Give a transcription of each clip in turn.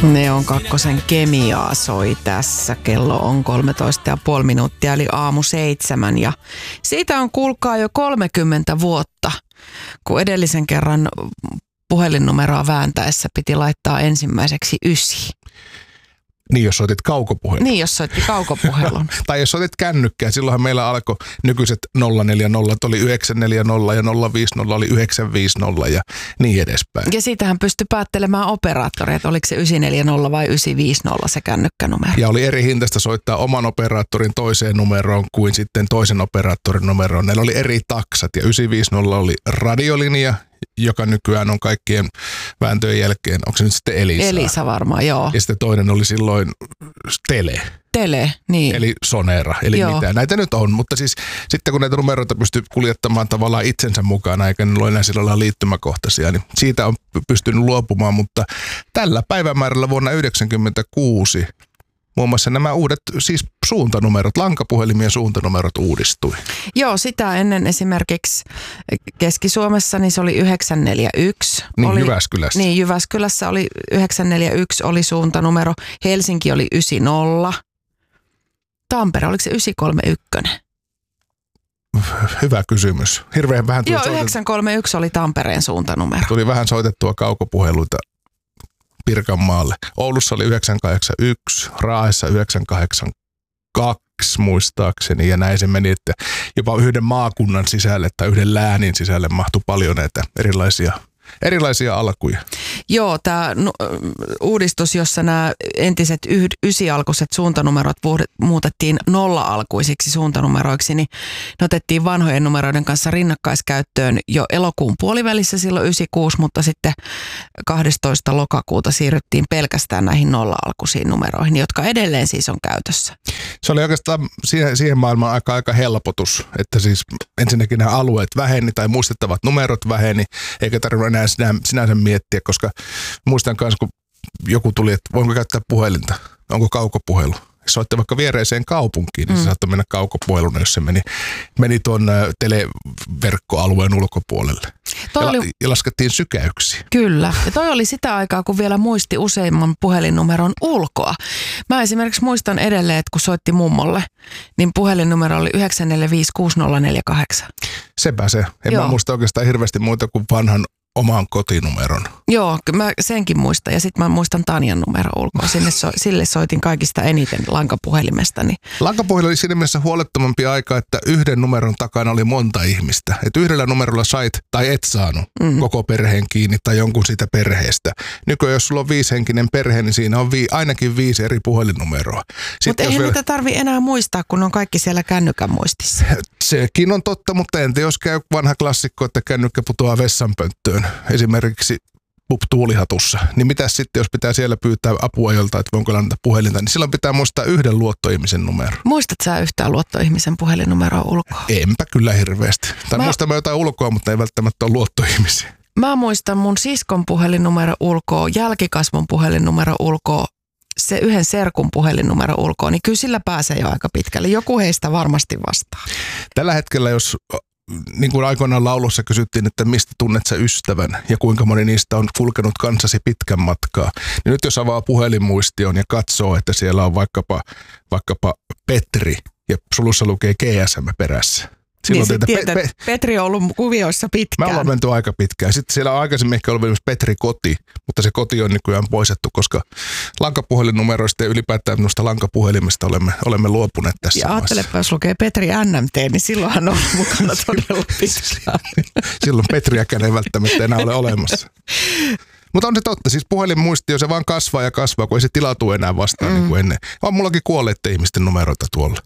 Neon kakkosen kemiaa soi tässä. Kello on 13,5 minuuttia eli aamu 7 ja siitä on kuulkaa jo 30 vuotta, kun edellisen kerran puhelinnumeroa vääntäessä piti laittaa ensimmäiseksi 9. Niin, jos soitit kaukopuhelun. Niin, jos soitti kaukopuhelun. Tai jos soitit kännykkää, silloinhan meillä alkoi nykyiset 040 oli 940 ja 050 oli 950 ja niin edespäin. Ja siitähän pystyi päättelemään operaattoria, että oliko se 940 vai 950 se kännykkänumero. Ja oli eri hintaista soittaa oman operaattorin toiseen numeroon kuin sitten toisen operaattorin numeroon. Neillä oli eri taksat ja 950 oli radiolinja, joka nykyään on kaikkien vääntöjen jälkeen, onko se nyt sitten Elisa? Elisa varmaan, joo. Ja sitten toinen oli silloin Tele, niin. Eli Sonera, eli joo. Mitä näitä nyt on. Mutta siis sitten kun näitä numeroita pystyy kuljettamaan tavallaan itsensä mukana, eikä ne ole enää sillä lailla liittymäkohtaisia, niin siitä on pystynyt luopumaan. Mutta tällä päivämäärällä vuonna 1996 muun muassa nämä uudet siis suuntanumerot, lankapuhelimien suuntanumerot uudistui. Joo, sitä ennen esimerkiksi Keski-Suomessa niin se oli 941. Niin, Jyväskylässä. Niin, Jyväskylässä oli 941 oli suuntanumero. Helsinki oli 90. Tampere, oliko se 931? Hyvä kysymys. Hirveän vähän tuli 931 oli Tampereen suuntanumero. Tuli vähän soitettua kaukopuheluita Pirkanmaalle. Oulussa oli 981, Raahessa 982 muistaakseni ja näin se meni, että jopa yhden maakunnan sisälle tai yhden läänin sisälle mahtui paljon näitä erilaisia alkuja. Joo, tämä uudistus, jossa nämä entiset 9-alkuiset suuntanumerot muutettiin 0-alkuisiksi suuntanumeroiksi, niin ne otettiin vanhojen numeroiden kanssa rinnakkaiskäyttöön jo elokuun puolivälissä silloin 96, mutta sitten 12. lokakuuta siirryttiin pelkästään näihin 0-alkuisiin numeroihin, jotka edelleen siis on käytössä. Se oli oikeastaan siihen maailmaan aika helpotus, että siis ensinnäkin nämä alueet väheni tai muistettavat numerot väheni, eikä tarvinnut enää sinänsä miettiä, koska muistan kanssa, kun joku tuli, että voinko käyttää puhelinta, onko kaukopuhelu. Soitti vaikka viereiseen kaupunkiin, niin se saattoi mennä kaukopuheluna, jos se meni tuon televerkkoalueen ulkopuolelle. Ja laskettiin sykäyksiä. Kyllä. Ja toi oli sitä aikaa, kun vielä muisti useimman puhelinnumeron ulkoa. Mä esimerkiksi muistan edelleen, että kun soitti mummolle, niin puhelinnumero oli 9456048. Sepä se. En mä muista oikeastaan hirveästi muuta kuin vanhan oman kotinumeron. Joo, mä senkin muistan. Ja sitten mä muistan Tanjan numero ulkoa. Sille soitin kaikista eniten lankapuhelimesta. Lankapuhelin oli siinä mielessä huolettomampi aika, että yhden numeron takana oli monta ihmistä. Että yhdellä numerolla sait tai et saanut koko perheen kiinni tai jonkun siitä perheestä. Nykyään jos sulla on 5-henkinen perhe, niin siinä on ainakin 5 eri puhelinnumeroa. Mutta eihän niitä tarvitse enää muistaa, kun on kaikki siellä kännykän muistissa. Sekin on totta, mutta entä jos käy vanha klassikko, että kännykkä putoaa vessanpönttöön, esimerkiksi tuulihatussa, niin mitäs sitten, jos pitää siellä pyytää apua joltain, että voinko lainata puhelinta, niin silloin pitää muistaa yhden luottoihmisen numero. Muistat sä yhtään luottoihmisen puhelinnumeroa ulkoa? Enpä kyllä hirveästi. Tai muistan mä jotain ulkoa, mutta ei välttämättä ole luottoihmisiä. Mä muistan mun siskon puhelinnumero ulkoa, jälkikasvun puhelinnumero ulkoa, se yhden serkun puhelinnumero ulkoa, niin kyllä sillä pääsee jo aika pitkälle. Joku heistä varmasti vastaa. Tällä hetkellä, jos niin kuin aikoinaan laulussa kysyttiin, että mistä tunnet sä ystävän ja kuinka moni niistä on kulkenut kanssasi pitkän matkaa, niin nyt jos avaa puhelinmuistion ja katsoo, että siellä on vaikkapa Petri ja sulussa lukee GSM perässä. Niin Petri on ollut kuvioissa pitkään. Mä ollaan menty aika pitkään. Sitten siellä on aikaisemmin ehkä ollut myös Petri Koti, mutta se koti on nykyään poistettu, koska lankapuhelinnumeroista ja ylipäätään noista lankapuhelimista olemme luopuneet tässä ja ajattelepa, jos lukee Petri NMT, niin silloinhan on mukana todella pitkään. Silloin Petriäkään ei välttämättä enää ole olemassa. Mutta on se totta, siis puhelinmuistio se vaan kasvaa ja kasvaa, kun ei se tilautu enää vastaan niin kuin ennen. On mullakin kuolleiden ihmisten numeroita tuolla.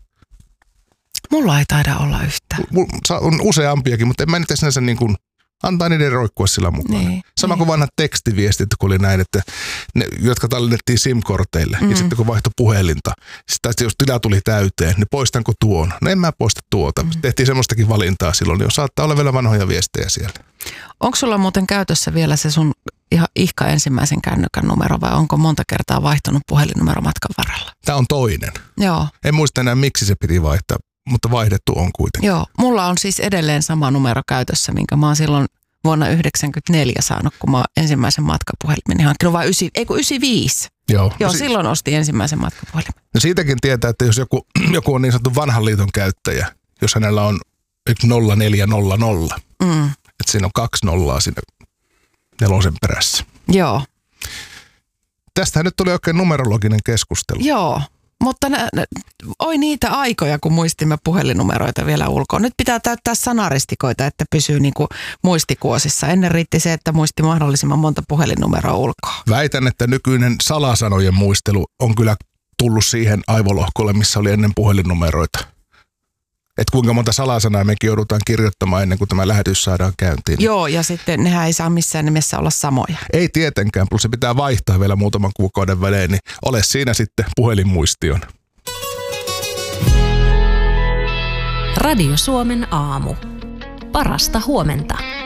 Mulla ei taida olla yhtään. On useampiakin, mutta en mä niitä sinänsä niin kuin antaa niiden roikkua sillä mukaan. Sama kuin vanhat tekstiviestit, kun oli näin, että ne, jotka tallennettiin SIM-korteille ja sitten kun vaihtoi puhelinta, sitten jos tila tuli täyteen, niin poistanko tuon? No en mä poista tuota. Tehtiin semmoistakin valintaa silloin, niin saattaa olla vielä vanhoja viestejä siellä. Onko sulla muuten käytössä vielä se sun ihan ihka ensimmäisen kännykän numero vai onko monta kertaa vaihtunut puhelinnumero matkan varrella? Tämä on toinen. Joo. En muista enää miksi se piti vaihtaa, mutta vaihdettu on kuitenkin. Joo, mulla on siis edelleen sama numero käytössä, minkä mä oon silloin vuonna 1994 saanut, kun mä ensimmäisen matkapuhelimen hankkinut, vaan 95. Joo, silloin ostin ensimmäisen matkapuhelimen. No siitäkin tietää, että jos joku on niin sanottu vanhan liiton käyttäjä, jos hänellä on 0400, että siinä on 2 nollaa sinne 4 perässä. Joo. Tästähän nyt tuli oikein numerologinen keskustelu. Joo, mutta oi niitä aikoja, kun muistimme puhelinnumeroita vielä ulkoa. Nyt pitää täyttää sanaristikoita, että pysyy niin kuin muistikuosissa. Ennen riitti se, että muisti mahdollisimman monta puhelinnumeroa ulkoa. Väitän, että nykyinen salasanojen muistelu on kyllä tullut siihen aivolohkolle, missä oli ennen puhelinnumeroita. Että kuinka monta salasanaa mekin joudutaan kirjoittamaan ennen kuin tämä lähetys saadaan käyntiin. Joo, ja sitten nehän ei saa missään nimessä olla samoja. Ei tietenkään, plus se pitää vaihtaa vielä muutaman kuukauden välein, niin ole siinä sitten puhelinmuistion. Radio Suomen aamu. Parasta huomenta.